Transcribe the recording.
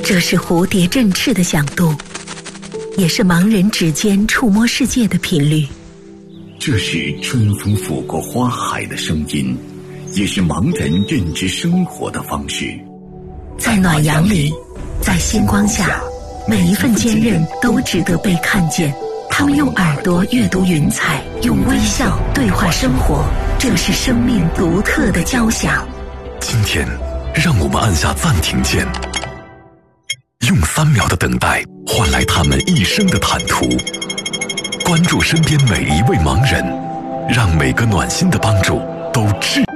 这是蝴蝶振翅的响度，也是盲人指尖触摸世界的频率。 这是春风拂过花海的声音，也是盲人认知生活的方式。 在暖阳里，在星光下，每一份坚韧都值得被看见。他们用耳朵阅读云彩，用微笑对话生活，这是生命独特的交响。 今天，让我们按下暂停键，用3秒的等待换来他们一生的坦途。关注身边每一位盲人，让每个暖心的帮助都至。